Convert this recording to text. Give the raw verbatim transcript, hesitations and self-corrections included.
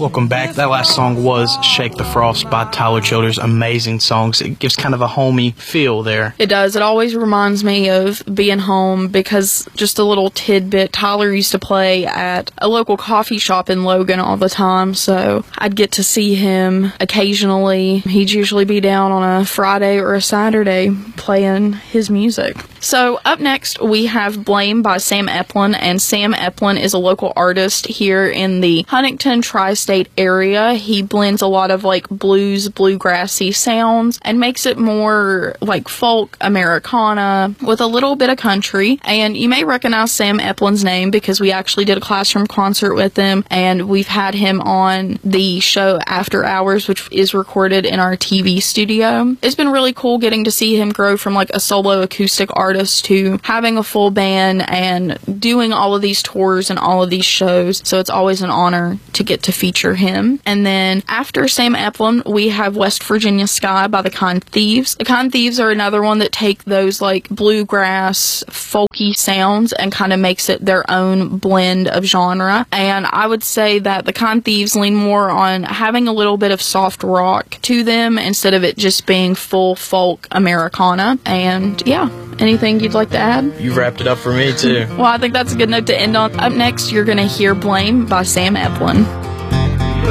Welcome back. That last song was Shake the Frost by Tyler Childers. Amazing songs. It gives kind of a homey feel there. It does. It always reminds me of being home because just a little tidbit, Tyler used to play at a local coffee shop in Logan all the time, so I'd get to see him occasionally. He'd usually be down on a Friday or a Saturday playing his music. So up next we have Blame by Sam Eplin, and Sam Eplin is a local artist here in the Huntington tri-state area. He blends a lot of like blues, bluegrassy sounds and makes it more like folk Americana with a little bit of country. And you may recognize Sam Eplin's name because we actually did a classroom concert with him, and we've had him on the show After Hours, which is recorded in our T V studio. It's been really cool getting to see him grow from like a solo acoustic artist to having a full band and doing all of these tours and all of these shows, so it's always an honor to get to feature him. And then after Sam Eplin, we have West Virginia Sky by the Kind Thieves. The Kind Thieves are another one that take those like bluegrass, folky sounds and kind of makes it their own blend of genre. And I would say that the Kind Thieves lean more on having a little bit of soft rock to them instead of it just being full folk Americana. And yeah, anything you'd like to add? You wrapped it up for me too. Well, I think that's a good note to end on. Up next, you're going to hear Blame by Sam Eplin.